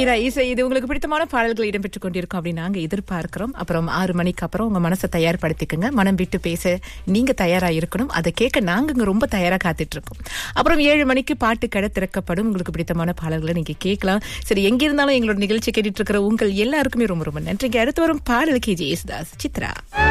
தீரா இசை இது உங்களுக்கு பிடித்தமான பாடல்கள் இடம்பெற்றுக் கொண்டிருக்கும் அப்படின்னு நாங்க எதிர்பார்க்கிறோம். அப்புறம் 6 மணிக்கு அப்புறம் உங்க மனசை தயார்படுத்திக்கங்க. மனம் விட்டு பேச நீங்க தயாரா இருக்கணும். அதை கேட்க நாங்க இங்க ரொம்ப தயாரா காத்துட்டு இருக்கோம். அப்புறம் 7 மணிக்கு பாட்டு கடை திறக்கப்படும். உங்களுக்கு பிடித்தமான பாடல்களை நீங்க கேட்கலாம். சரி, எங்க இருந்தாலும் எங்களோட நிகழ்ச்சி கேட்டுட்டு இருக்கிற உங்கள் எல்லாருக்குமே ரொம்ப ரொம்ப நன்றிங்க. அடுத்து வரும் பாடல் KJ யேசுதாஸ், சித்ரா.